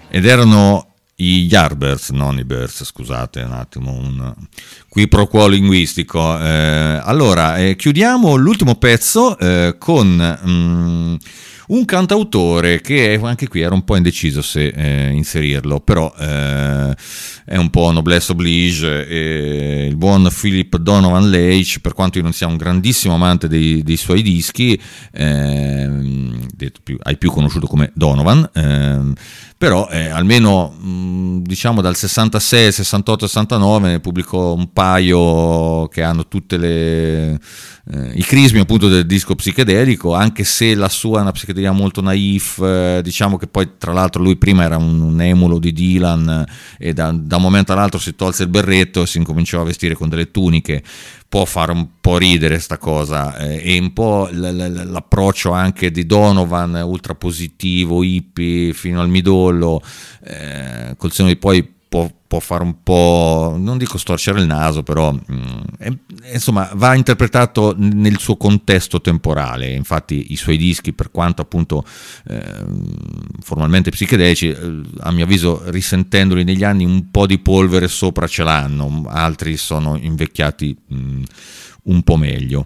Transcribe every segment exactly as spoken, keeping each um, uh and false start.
Ed erano i Yardbirds, non i Birds, scusate un attimo, un qui pro quo linguistico. Eh, allora, eh, chiudiamo l'ultimo pezzo eh, con mm, un cantautore che anche qui era un po' indeciso se eh, inserirlo, però eh, è un po' noblesse oblige, eh, il buon Philip Donovan Leitch, per quanto io non sia un grandissimo amante dei, dei suoi dischi, eh, detto più, hai più conosciuto come Donovan, eh, però eh, almeno mh, diciamo dal sessantasei, sessantotto, sessantanove ne pubblicò un paio che hanno tutte le eh, i crismi appunto del disco psichedelico, anche se la sua è una psichedelia molto naif, eh, diciamo che poi tra l'altro lui prima era un, un emulo di Dylan e da, da un momento all'altro si tolse il berretto e si incominciò a vestire con delle tuniche. Può fare un po' ridere sta cosa, eh, e un po' l- l- l'approccio anche di Donovan ultra positivo, hippie fino al midollo, eh, col seno di poi può, può fare un po', non dico storcere il naso, però mh, è, insomma va interpretato nel suo contesto temporale. Infatti i suoi dischi, per quanto appunto eh, formalmente psichedelici, eh, a mio avviso risentendoli negli anni un po' di polvere sopra ce l'hanno, altri sono invecchiati mh, un po' meglio.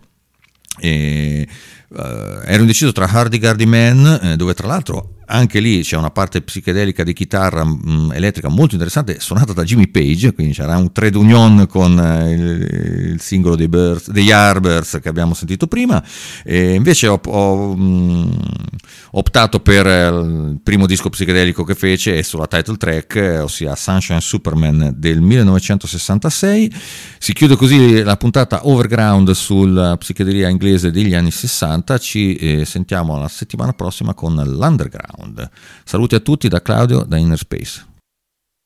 E, uh, ero indeciso tra Hardy Gardy Man, eh, dove tra l'altro anche lì c'è una parte psichedelica di chitarra mh, elettrica molto interessante, suonata da Jimmy Page, quindi c'era un trade union con eh, il, il singolo dei, Birds, dei Yardbirds che abbiamo sentito prima. E invece ho, ho mh, optato per il primo disco psichedelico che fece, e sulla title track, ossia Sunshine Superman del millenovecentosessantasei. Si chiude così la puntata Overground sulla psichedelia inglese degli anni sessanta. Ci eh, sentiamo la settimana prossima con l'Underground. Saluti a tutti da Claudio da Inner Space.